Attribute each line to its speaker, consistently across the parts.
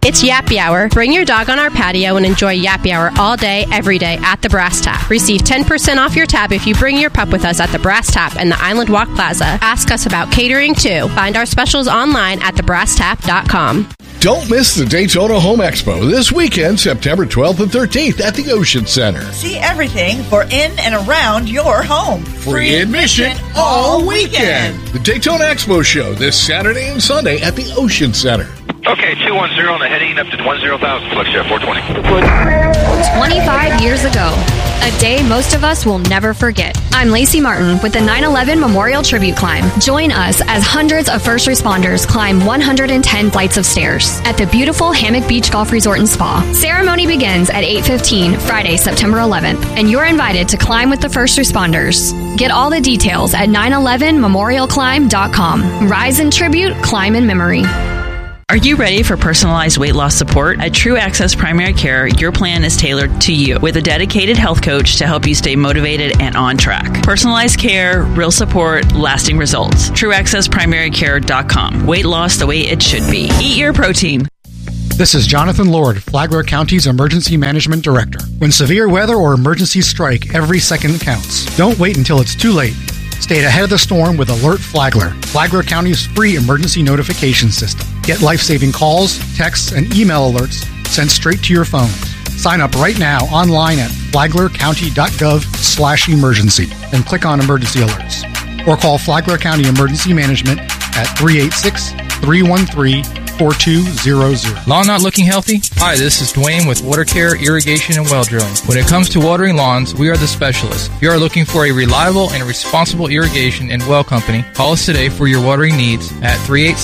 Speaker 1: It's Yappy Hour. Bring your dog on our patio and enjoy Yappy Hour all day, every day at the Brass Tap. Receive 10% off your tab if you bring your pup with us at the Brass Tap and the Island Walk Plaza. Ask us about catering too. Find our specials online at thebrasstap.com.
Speaker 2: Don't miss the Daytona Home Expo this weekend, September 12th and 13th at the Ocean Center.
Speaker 3: See everything for in and around your home.
Speaker 2: Free admission all weekend. The Daytona Expo Show this Saturday and Sunday at the Ocean Center.
Speaker 4: Okay, 210 on the heading up to 10,000. Flex 420.
Speaker 5: 25 years ago, a day most of us will never forget. I'm Lacey Martin with the 9/11 Memorial Tribute Climb. Join us as hundreds of first responders climb 110 flights of stairs at the beautiful Hammock Beach Golf Resort and Spa. Ceremony begins at 8:15 Friday, September 11th, and you're invited to climb with the first responders. Get all the details at 911memorialclimb.com. Rise in tribute, climb in memory.
Speaker 6: Are you ready for personalized weight loss support? At True Access Primary Care, your plan is tailored to you with a dedicated health coach to help you stay motivated and on track. Personalized care, real support, lasting results. TrueAccessPrimaryCare.com. Weight loss the way it should be. Eat your protein.
Speaker 7: This is Jonathan Lord, Flagler County's Emergency Management Director. When severe weather or emergencies strike, every second counts. Don't wait until it's too late. Stay ahead of the storm with Alert Flagler, Flagler County's free emergency notification system. Get life-saving calls, texts, and email alerts sent straight to your phone. Sign up right now online at flaglercounty.gov/emergency and click on Emergency Alerts. Or call Flagler County Emergency Management at 386-313-4200.
Speaker 8: Lawn not looking healthy? Hi, this is Dwayne with Water Care, Irrigation, and Well Drilling. When it comes to watering lawns, we are the specialists. If you are looking for a reliable and responsible irrigation and well company, call us today for your watering needs at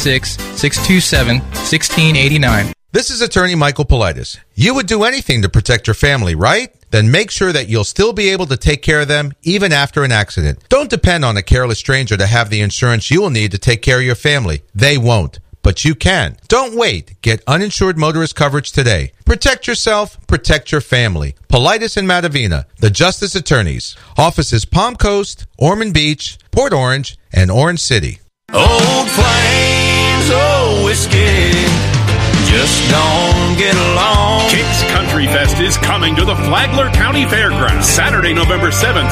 Speaker 8: 386-627-1689.
Speaker 9: This is attorney Michael Politis. You would do anything to protect your family, right? Then make sure that you'll still be able to take care of them even after an accident. Don't depend on a careless stranger to have the insurance you will need to take care of your family. They won't. But you can. Don't wait. Get uninsured motorist coverage today. Protect yourself, protect your family. Politis and Matavina, the Justice Attorneys. Offices Palm Coast, Ormond Beach, Port Orange, and Orange City.
Speaker 10: Old Flames, old whiskey, just don't get along.
Speaker 11: King's Country Fest is coming to the Flagler County Fairgrounds Saturday, November 7th